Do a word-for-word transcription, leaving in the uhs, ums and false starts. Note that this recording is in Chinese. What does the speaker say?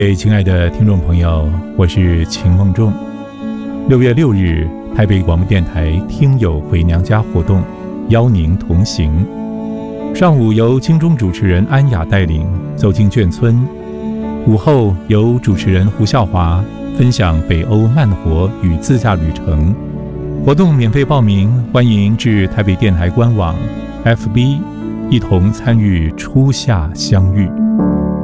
嘿，亲爱的听众朋友，我是秦梦仲。六月六日，台北广播电台听友回娘家活动，邀您同行。上午由金钟主持人安雅带领走进眷村，午后由主持人胡孝华分享北欧慢活与自驾旅程。活动免费报名，欢迎至台北电台官网 F B 一同参与初夏相遇。